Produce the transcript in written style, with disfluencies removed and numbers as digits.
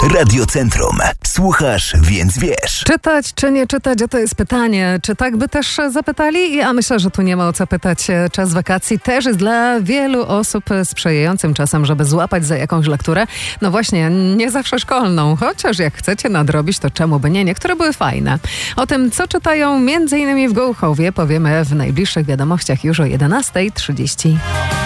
Radiocentrum. Słuchasz, więc wiesz. Czytać czy nie czytać? To jest pytanie. Czy tak by też zapytali? Ja myślę, że tu nie ma o co pytać. Czas wakacji też jest dla wielu osób sprzyjającym czasem, żeby złapać za jakąś lekturę. No właśnie, nie zawsze szkolną. Chociaż jak chcecie nadrobić, to czemu by nie? Niektóre były fajne. O tym, co czytają m.in. w Gołuchowie, powiemy w najbliższych wiadomościach już o 11:30.